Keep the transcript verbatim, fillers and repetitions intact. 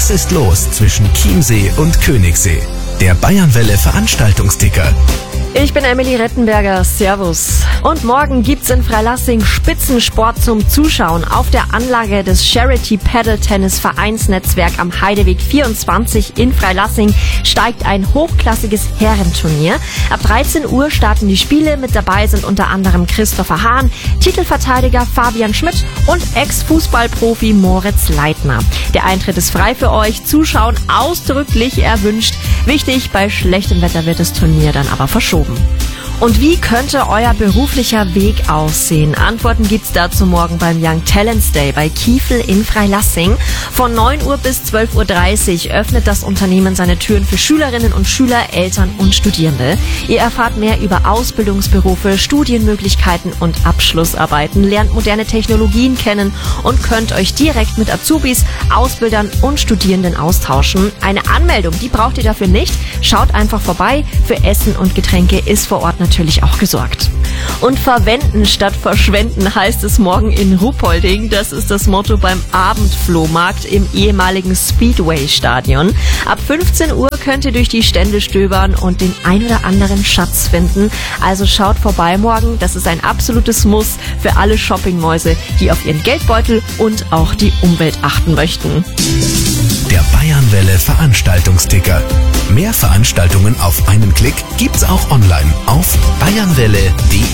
Was ist los zwischen Chiemsee und Königssee? Der Bayernwelle Veranstaltungsticker. Ich bin Emily Rettenberger, servus. Und morgen gibt's in Freilassing Spitzensport zum Zuschauen. Auf der Anlage des Charity Paddle Tennis Vereinsnetzwerk am Heideweg vierundzwanzig in Freilassing steigt ein hochklassiges Herrenturnier. Ab dreizehn Uhr starten die Spiele. Mit dabei sind unter anderem Christopher Hahn, Titelverteidiger Fabian Schmidt und Ex-Fußballprofi Moritz Leitner. Der Eintritt ist frei für euch, Zuschauen ausdrücklich erwünscht. Wichtig, bei schlechtem Wetter wird das Turnier dann aber verschoben. Und wie könnte euer beruflicher Weg aussehen? Antworten gibt's dazu morgen beim Young Talents Day bei Kiefel in Freilassing. Von neun Uhr bis zwölf Uhr dreißig öffnet das Unternehmen seine Türen für Schülerinnen und Schüler, Eltern und Studierende. Ihr erfahrt mehr über Ausbildungsberufe, Studienmöglichkeiten und Abschlussarbeiten, lernt moderne Technologien kennen und könnt euch direkt mit Azubis, Ausbildern und Studierenden austauschen. Eine Anmeldung, die braucht ihr dafür nicht. Schaut einfach vorbei. Für Essen und Getränke ist vor Ort natürlich auch gesorgt. Und verwenden statt verschwenden heißt es morgen in Ruhpolding. Das ist das Motto beim Abendflohmarkt im ehemaligen Speedway-Stadion. Ab fünfzehn Uhr könnt ihr durch die Stände stöbern und den ein oder anderen Schatz finden. Also schaut vorbei morgen. Das ist ein absolutes Muss für alle Shoppingmäuse, die auf ihren Geldbeutel und auch die Umwelt achten möchten. Der Bayernwelle Veranstaltungsticker. Mehr Veranstaltungen auf einen Klick gibt's auch online auf bayernwelle punkt de.